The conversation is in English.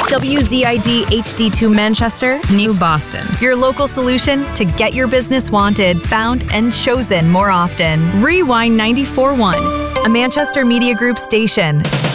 WZID HD2 Manchester, New Boston. Your local solution to get your business wanted, found, and chosen more often. Rewind 94.1, a Manchester Media Group station.